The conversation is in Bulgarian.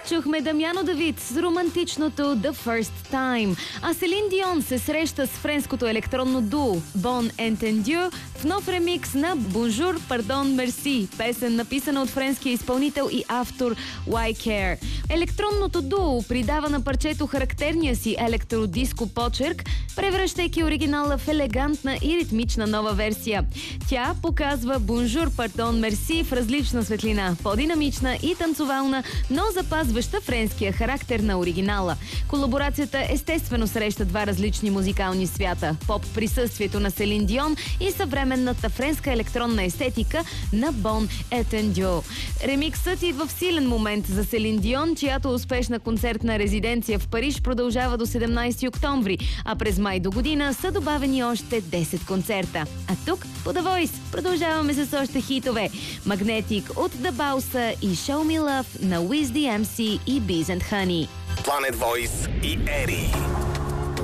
Чухме Дамяно Давид с романтичното The First Time, а Селин Дион се среща с френското електронно дуо Bon Entendu в нов ремикс на Bonjour, Pardon, Merci, песен написана от френския изпълнител и автор Why Care. Електронното дуо придава на парчето характерния си електродиско почерк, превръщайки оригинала в елегантна и ритмична нова версия. Тя показва Bonjour, Pardon, Merci в различна светлина, по-динамична и танцовална, но запазваща френския характер на оригинала. Колаборацията естествено среща два различни музикални свята – поп присъствието на Селин Дион и съвременната френска електронна естетика на Bon Entendu. Ремиксът идва в силен момент за Селин Дион, чиято успешна концертна резиденция в Париж продължава до 17 октомври, а през май до година са добавени още 10 концерта. А тук по The Voice продължаваме с още хитове. Магнетик от The Bausa и Show Me Love на Wiz the MC и Bees and Honey. Planet Voice и Ери.